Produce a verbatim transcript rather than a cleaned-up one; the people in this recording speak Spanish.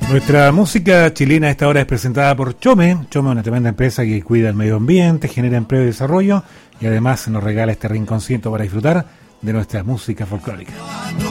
Nuestra música chilena a esta hora es presentada por Chome. Chome es una tremenda empresa que cuida el medio ambiente, genera empleo y desarrollo y además nos regala este rinconcito para disfrutar de nuestra música folclórica.